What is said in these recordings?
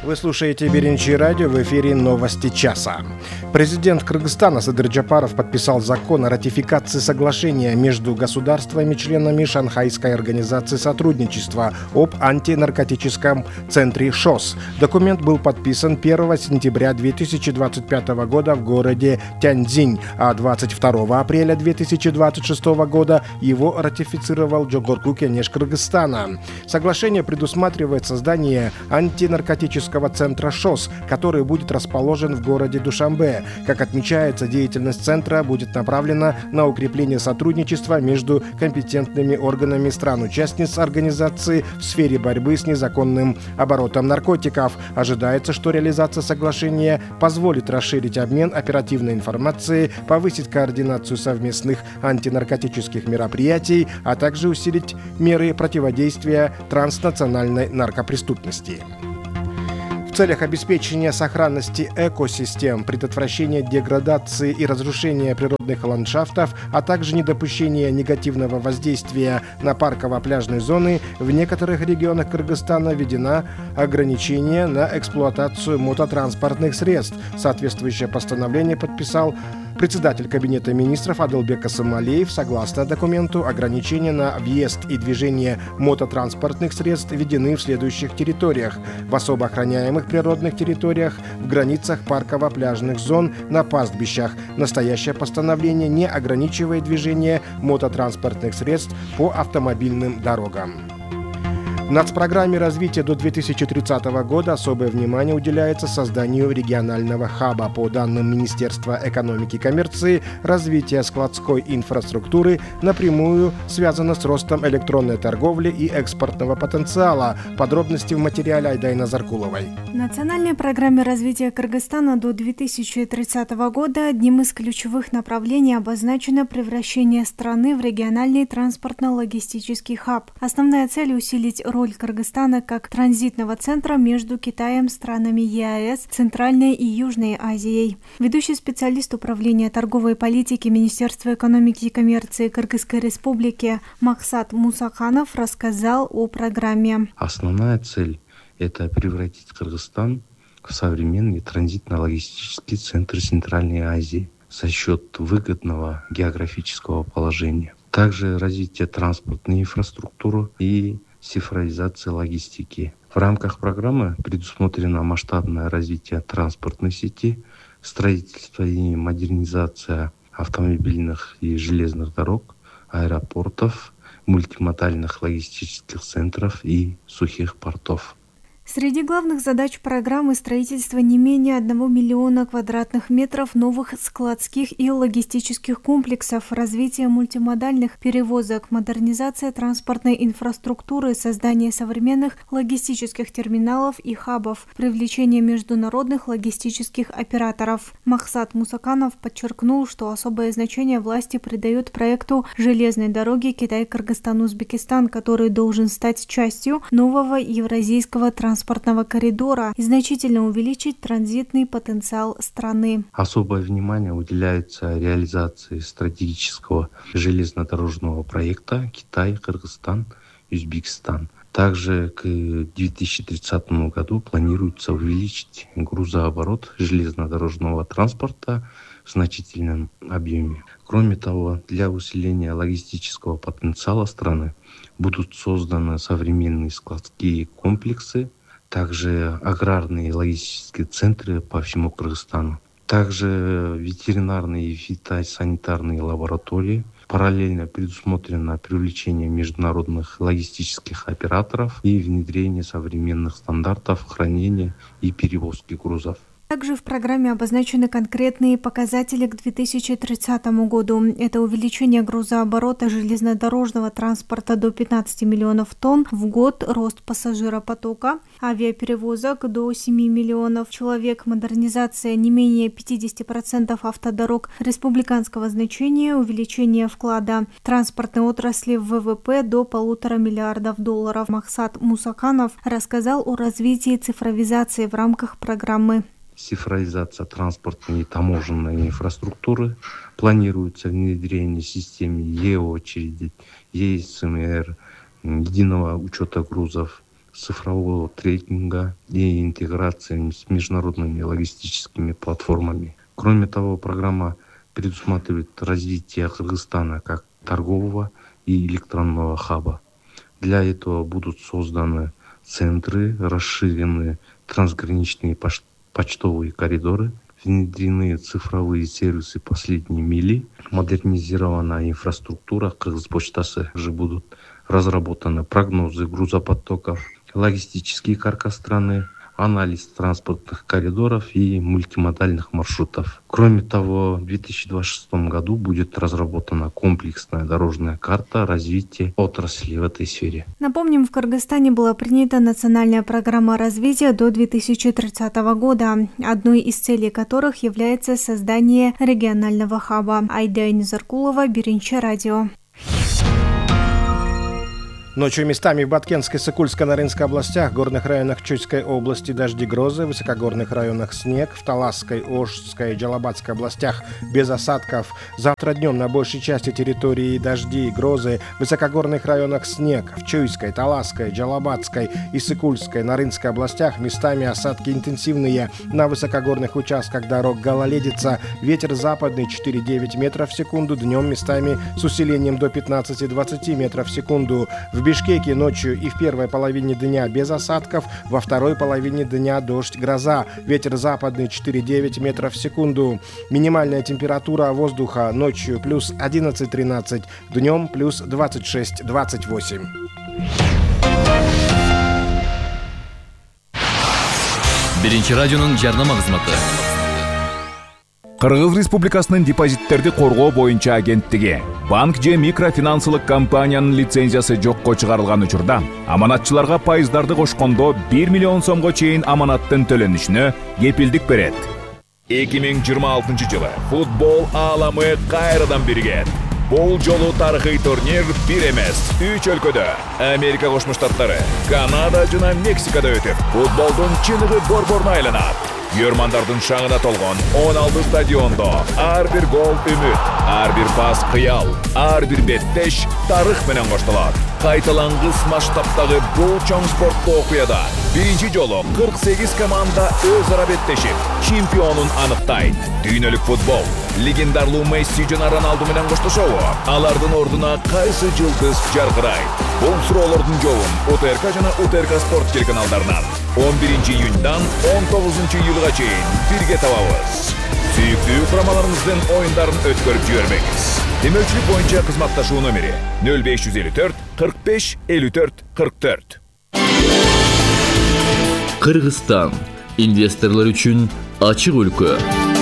Вы слушаете Беренчи радио, в эфире новости часа. Президент Кыргызстана Садыр Джапаров подписал закон о ратификации соглашения между государствами-членами Шанхайской организации сотрудничества об антинаркотическом центре ШОС. Документ был подписан 1 сентября 2025 года в городе Тяньцзинь, а 22 апреля 2026 года его ратифицировал Джогорку Кенеш Кыргызстана. Соглашение предусматривает создание антинаркотического центра ШОС, который будет расположен в городе Душанбе. Как отмечается, деятельность центра будет направлена на укрепление сотрудничества между компетентными органами стран-участниц организации в сфере борьбы с незаконным оборотом наркотиков. Ожидается, что реализация соглашения позволит расширить обмен оперативной информацией, повысить координацию совместных антинаркотических мероприятий, а также усилить меры противодействия транснациональной наркопреступности. В целях обеспечения сохранности экосистем, предотвращения деградации и разрушения природных ландшафтов, а также недопущения негативного воздействия на парково-пляжные зоны, в некоторых регионах Кыргызстана введено ограничение на эксплуатацию мототранспортных средств. Соответствующее постановление подписал председатель Кабинета министров Адылбек Касымалиев. Согласно документу, ограничения на въезд и движение мототранспортных средств введены в следующих территориях: в особо охраняемых природных территориях, в границах парково-пляжных зон, на пастбищах. Настоящее постановление не ограничивает движение мототранспортных средств по автомобильным дорогам. В нацпрограмме развития до 2030 года особое внимание уделяется созданию регионального хаба. По данным Министерства экономики и коммерции, развитие складской инфраструктуры напрямую связано с ростом электронной торговли и экспортного потенциала. Подробности в материале Айдайна Заркуловой. В национальной программе развития Кыргызстана до 2030 года одним из ключевых направлений обозначено превращение страны в региональный транспортно-логистический хаб. Основная цель – усилить роль Кыргызстана как транзитного центра между Китаем, странами ЕАЭС, Центральной и Южной Азией. Ведущий специалист Управления торговой политики Министерства экономики и коммерции Кыргызской Республики Махсат Мусаканов рассказал о программе. Основная цель – это превратить Кыргызстан в современный транзитно-логистический центр Центральной Азии за счет выгодного географического положения. Также развитие транспортной инфраструктуры и цифровизация логистики. В рамках программы предусмотрено масштабное развитие транспортной сети, строительство и модернизация автомобильных и железных дорог, аэропортов, мультимодальных логистических центров и сухих портов. Среди главных задач программы строительство не менее 1 миллиона квадратных метров новых складских и логистических комплексов, развитие мультимодальных перевозок, модернизация транспортной инфраструктуры, создание современных логистических терминалов и хабов, привлечение международных логистических операторов. Махсат Мусаканов подчеркнул, что особое значение власти придают проекту железной дороги Китай-Кыргызстан-Узбекистан, который должен стать частью нового евразийского транспортного коридора и значительно увеличить транзитный потенциал страны. Особое внимание уделяется реализации стратегического железнодорожного проекта Китай-Кыргызстан, Узбекистан. Также к 2030 году планируется увеличить грузооборот железнодорожного транспорта в значительном объеме. Кроме того, для усиления логистического потенциала страны будут созданы современные складские комплексы, также аграрные и логистические центры по всему Кыргызстану. Также ветеринарные и фитосанитарные лаборатории. Параллельно предусмотрено привлечение международных логистических операторов и внедрение современных стандартов хранения и перевозки грузов. Также в программе обозначены конкретные показатели к 2030 году. Это увеличение грузооборота железнодорожного транспорта до 15 миллионов тонн в год, рост пассажиропотока, авиаперевозок до 7 миллионов человек, модернизация не менее 50% автодорог республиканского значения, увеличение вклада транспортной отрасли в ВВП до $1,5 миллиарда. Махсат Мусаканов рассказал о развитии цифровизации в рамках программы. Цифровизация транспортной и таможенной инфраструктуры. Планируется внедрение системы Е-очереди, ЕСМР, единого учета грузов, цифрового трекинга и интеграции с международными логистическими платформами. Кроме того, программа предусматривает развитие Кыргызстана как торгового и электронного хаба. Для этого будут созданы центры, расширены трансграничные почтовые коридоры, внедрены цифровые сервисы последней мили, модернизирована инфраструктура Кыргызпочтасы, же будут разработаны прогнозы грузопотоков, логистический каркас страны, анализ транспортных коридоров и мультимодальных маршрутов. Кроме того, в 2026 году будет разработана комплексная дорожная карта развития отрасли в этой сфере. Напомним, в Кыргызстане была принята национальная программа развития до 2030 года, одной из целей которых является создание регионального хаба. Айда Низаркулова, Биринчи радио. Ночью местами в Баткенской, Сыкульской, Нарынской областях, горных районах Чуйской области дожди, грозы, в высокогорных районах снег, в Таласской, Ошской, Джалабатской областях без осадков. Завтра днем на большей части территории дожди, грозы, в высокогорных районах снег, в Чуйской, Таласской, Джалабатской и Сыкульской, Нарынской областях местами осадки интенсивные. На высокогорных участках дорог гололедица, ветер западный 4-9 метров в секунду, днем местами с усилением до 15-20 метров в секунду. В Бишкеке ночью и в первой половине дня без осадков, во второй половине дня дождь, гроза, ветер западный 4-9 метров в секунду. Минимальная температура воздуха ночью плюс 11-13, днем плюс 26-28. Биринчи радионун жарнама кызматы. Кыргыз Республикасынын депозиттерди коргоо боюнча агенттиги банк же микрофинансылык компаниянын лицензиясы жокко чыгарылган учурда аманатчыларга пайыздарды кошкондо 1 миллион сомго чейин аманаттын төлөнүшүнө кепилдик берет. 2026 жылы футбол ааламы кайрадан биригет. Бул жолу тарыхый турнир бир эмес, 3 өлкөдө Америка Кошмо Штаттары, Канада жана Мексикада өтүп, футболдун чыныгы борборуна айланат. Йөрмандардын шаңына толгон 16 стадиондо ар бир гол үмүт, ар бир пас кыял, ар бир беттеш тарых менен коштолот. Кайталангыс масштабтагы бул чоң спорттуу окуяда биринчи жолу 48 команда өз ара беттешип, чемпионун аныктайт. Дүйнөлүк футбол легендарлуу Месси жана Роналду менен коштошобу? Алардын ордуна кайсы жылдыз жаркырайт? Бул суроолордун жообун УТРК жана УТРК спорт телеканалдарынан 11 июньдан 19 июлга чейин бирге табабыз. Сүйүктүү курамаларыңыздын оюндарын өткөрүп жибербеңиз. Демөчүлүк боюнча кызматташуу номери 0554 45 54 44. Кыргызстан инвесторлор үчүн ачык өлкө.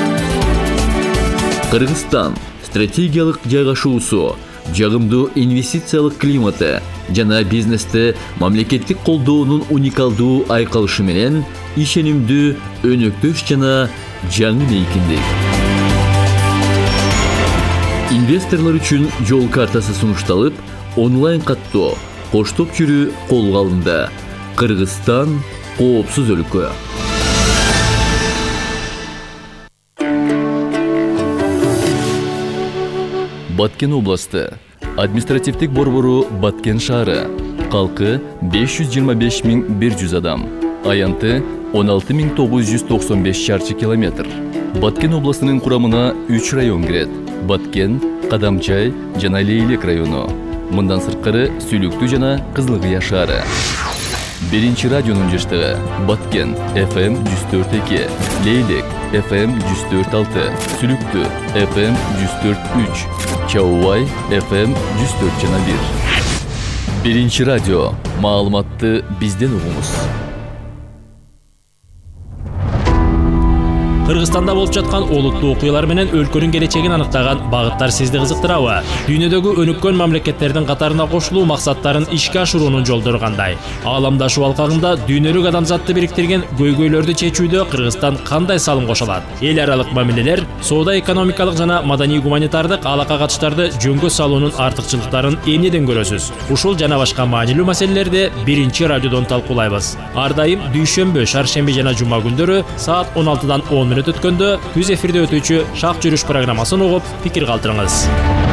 Кыргызстан стратегиялык жайгашуусу, жагымдуу инвестициялык климаты жана бизнесте мамлекеттик колдоонун уникалдуу айкалышы менен ишенимдүү, өнөктөш жана жаңы мейкиндик. Инвесторлор үчүн жол картасы сунушталып, онлайн каттоо, коштоп жүрүү колго алынды. Кыргызстан коопсуз өлкө. Баткен областы, административдик борбору Баткен шаары, калкы 525 100 адам, аянты 16 995 шарчы километр. Баткен областынын курамына 3 район кирет: Баткен, Кадамчай жана Лейлек району. Мындан сырткары Сүлүктүү жана Кызылкыя шаары. Биринчи радионун жаштыгы: Баткен FM 104.2, Лейлек FM 104.6, Сүлүктүү FM 104.3, Чаубай FM 104.1. Биринчи радио, маалыматты бизден угуңуз. Кыргызстанда болуп жаткан олуттуу окуялар менен өлкөнүн келечегин аныктаган багыттар сизди кызыктырабы? Дүйнөдөгү өнүккөн мамлекеттердин катарына кошулуу максаттарын ишке ашыруунун жолдору кандай? Ааламдашуу алкагында дүйнөлүк адамзатты бириктирген көйгөйлөрдү чечүүдө Кыргызстан кандай салым кошо алат? Эл аралык мамилелер, соода экономикалык жана маданий гуманитардык алака катыштарды жөнгө салуунун артыкчылыктарын эмнеден көрөсүз? Ушул жана башка маанилүү маселелерди биринчи радиодон талкуулайбыз. Ар дайым дүйшөмбү, шаршемби жана жума күндөрү саат 16-дан 10 өткөндө күз эфирде өтүүчү Шак жүрүш программасын угуп, пикир калтырыңыз.